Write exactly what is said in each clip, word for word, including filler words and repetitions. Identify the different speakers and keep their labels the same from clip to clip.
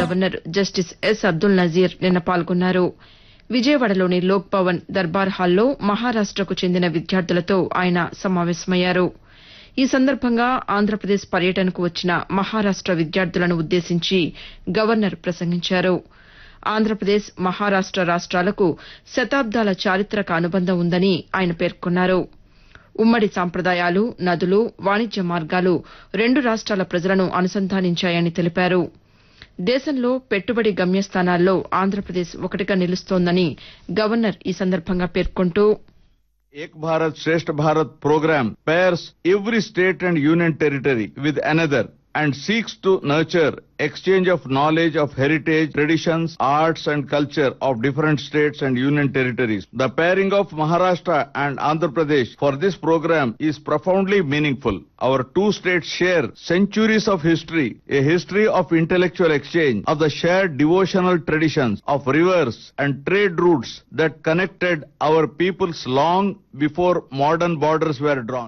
Speaker 1: Governor justice yes Abdul Nazir నిన్న పాల్గొన్నారు. విజయవాడలోని లోక్ భవన్ దర్బార్ హాల్లో మహారాష్టకు చెందిన విద్యార్థులతో ఆయన సమావేశమయ్యారు. ఈ సందర్భంగా ఆంధ్రప్రదేశ్ పర్యటనకు వచ్చిన మహారాష్ట విద్యార్థులను ఉద్దేశించి గవర్నర్ ప్రసంగించారు. ఆంధ్రప్రదేశ్ మహారాష్ట రాష్ట్రాలకు శతాబ్దాల చారిత్రక అనుబంధం ఉందని ఆయన పేర్కొన్నారు. ఉమ్మడి సంప్రదాయాలు, నదులు, వాణిజ్య మార్గాలు రెండు రాష్ట్రాల ప్రజలను అనుసంధానించాయని తెలిపారు. దేశంలో పెట్టుబడి గమ్యస్థానాల్లో ఆంధ్రప్రదేశ్ ఒకటిగా నిలుస్తోందని గవర్నర్ ఈ సందర్భంగా పేర్కొంటూ
Speaker 2: Ek Bharat Shresth Bharat program pairs every state and union territory with another and seeks to nurture exchange of knowledge of heritage, traditions, arts and culture of different states and union territories. The pairing of Maharashtra and Andhra Pradesh for this program is profoundly meaningful. Our two states share centuries of history, a history of intellectual exchange, of the shared devotional traditions, of rivers and trade routes that connected our peoples long before modern borders were drawn.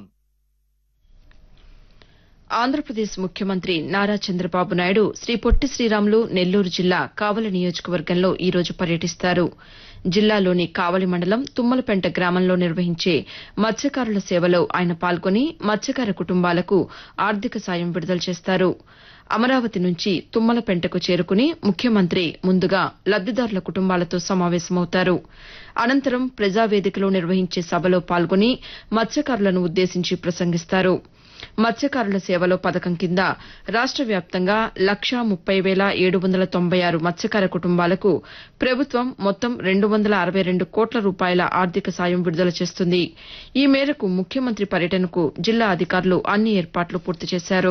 Speaker 1: Andhra Pradesh ముఖ్యమంత్రి నారా చంద్రబాబు నాయుడు శ్రీ పొట్టి శ్రీరాములు నెల్లూరు జిల్లా కావలి నియోజకవర్గంలో ఈ రోజు పర్యటిస్తారు. జిల్లాలోని కావలి మండలం తుమ్మలపెంట గ్రామంలో నిర్వహించే మత్స్యకారుల సేవలో ఆయన పాల్గొని మత్స్యకార కుటుంబాలకు ఆర్థిక సాయం విడుదల చేస్తారు. అమరావతి నుంచి తుమ్మలపెంటకు చేరుకుని ముఖ్యమంత్రి ముందుగా లబ్దిదారుల కుటుంబాలతో సమావేశమవుతారు. అనంతరం ప్రజావేదికలో నిర్వహించే సభలో పాల్గొని మత్స్యకారులను ఉద్దేశించి ప్రసంగిస్తారు. మత్స్యకారుల సేవలో పథకం కింద రాష్ట వ్యాప్తంగా లక్షా ముప్పై వేల ఏడు వందల తొంభై ఆరు మత్స్యకార కుటుంబాలకు ప్రభుత్వం మొత్తం రెండు వందల అరవై రెండు కోట్ల రూపాయల ఆర్థిక సాయం విడుదల చేస్తుంది. ఈ మేరకు ముఖ్యమంత్రి పర్యటనకు జిల్లా అధికారులు అన్ని ఏర్పాట్లు పూర్తి చేశారు.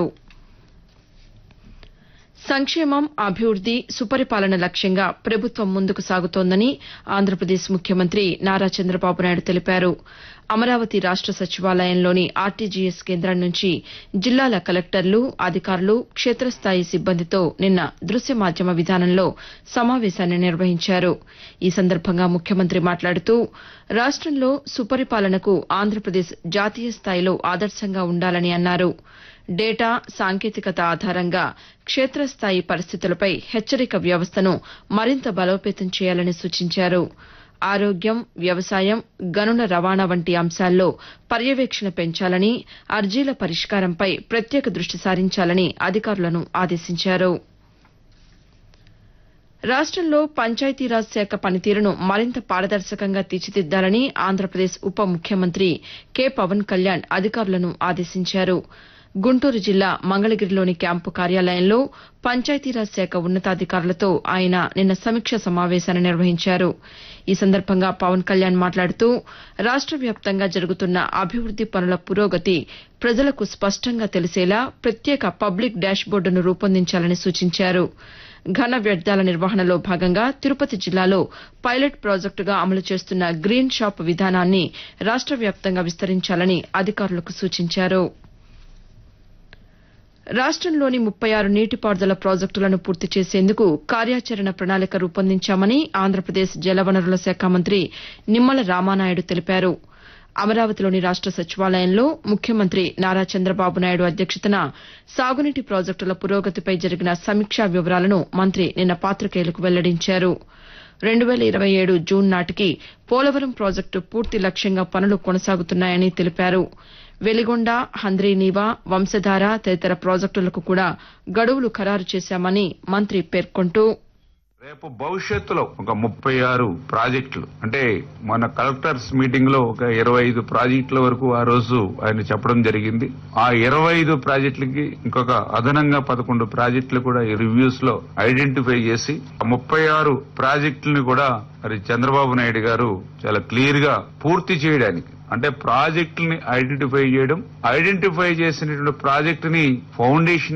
Speaker 1: సంక్షేమం, అభివృద్ది, సుపరిపాలన లక్ష్యంగా ప్రభుత్వం ముందుకు సాగుతోందని ఆంధ్రప్రదేశ్ ముఖ్యమంత్రి నారా చంద్రబాబు నాయుడు తెలిపారు. అమరావతి రాష్ట సచివాలయంలోని ఆర్టీజీఎస్ కేంద్రం నుంచి జిల్లాల కలెక్టర్లు, అధికారులు, క్షేత్రస్థాయి సిబ్బందితో నిన్న దృశ్య మాధ్యమ విధానంలో సమావేశాన్ని నిర్వహించారు. ఈ సందర్భంగా ముఖ్యమంత్రి మాట్లాడుతూ రాష్టంలో సుపరిపాలనకు ఆంధ్రప్రదేశ్ జాతీయ స్థాయిలో ఆదర్శంగా ఉండాలని అన్నారు. డేటా, సాంకేతికత ఆధారంగా క్షేత్రస్థాయి పరిస్థితులపై హెచ్చరిక వ్యవస్థను మరింత బలోపేతం చేయాలని సూచించారు. ఆరోగ్యం, వ్యవసాయం, గనుల రవాణా వంటి అంశాల్లో పర్యవేక్షణ పెంచాలని, అర్జీల పరిష్కారంపై ప్రత్యేక దృష్టి సారించాలని అధికారులను ఆదేశించారు. రాష్టంలో పంచాయతీరాజ్ శాఖ పనితీరును మరింత పారదర్శకంగా తీర్చిదిద్దాలని ఆంధ్రప్రదేశ్ ఉప ముఖ్యమంత్రి కె పవన్ కళ్యాణ్ అధికారులను ఆదేశించారు. గుంటూరు జిల్లా మంగళగిరిలోని క్యాంపు కార్యాలయంలో పంచాయతీరాజ్ శాఖ ఉన్నతాధికారులతో ఆయన నిన్న సమీక్ష సమావేశాన్ని నిర్వహించారు. ఈ సందర్భంగా పవన్ కళ్యాణ్ మాట్లాడుతూ రాష్ట వ్యాప్తంగా జరుగుతున్న అభివృద్ది పనుల పురోగతి ప్రజలకు స్పష్టంగా తెలిసేలా ప్రత్యేక పబ్లిక్ డాష్బోర్డును రూపొందించాలని సూచించారు. ఘన వ్యర్థాల నిర్వహణలో భాగంగా తిరుపతి జిల్లాలో పైలట్ ప్రాజెక్టుగా అమలు చేస్తున్న గ్రీన్ షాప్ విధానాన్ని రాష్ట వ్యాప్తంగా విస్తరించాలని అధికారులకు సూచించారు. రాష్టంలోని ముప్పై ఆరు నీటిపారుదల ప్రాజెక్టులను పూర్తి చేసేందుకు కార్యాచరణ ప్రణాళిక రూపొందించామని ఆంధ్రప్రదేశ్ జలవనరుల శాఖ మంత్రి నిమ్మల రామానాయుడు తెలిపారు. అమరావతిలోని రాష్ట సచివాలయంలో ముఖ్యమంత్రి నారా చంద్రబాబు నాయుడు అధ్యక్షతన సాగునీటి ప్రాజెక్టుల పురోగతిపై జరిగిన సమీక్షా వివరాలను మంత్రి నిన్న పాతికేయులకు వెల్లడించారు. రెండు వేల ఇరవై ఏడు జూన్ నాటికి పోలవరం ప్రాజెక్టు పూర్తి లక్ష్యంగా పనులు కొనసాగుతున్నాయని తెలిపారు. వెలిగొండ, హంద్రీనీవా, వంశధార తదితర ప్రాజెక్టులకు కూడా గడువులు ఖరారు చేశామని మంత్రి పేర్కొంటూ
Speaker 3: రేపు భవిష్యత్తులో ఒక ముప్పై ఆరు ప్రాజెక్టులు అంటే మన కలెక్టర్స్ మీటింగ్ లో ఒక ఇరవై ఐదు ప్రాజెక్టుల వరకు ఆ రోజు ఆయన చెప్పడం జరిగింది. ఆ ఇరవై ఐదు ప్రాజెక్టులకి ఇంకొక అదనంగా పదకొండు ప్రాజెక్టులు కూడా ఈ రివ్యూస్ లో ఐడెంటిఫై చేసి ఆ ముప్పై ఆరు ప్రాజెక్టులను కూడా మరి చంద్రబాబు నాయుడు గారు చాలా క్లియర్ గా పూర్తి చేయడానికి అంటే ప్రాజెక్టుల్ని ఐడెంటిఫై చేయడం, ఐడెంటిఫై చేసినటువంటి ప్రాజెక్టుని ఫౌండేషన్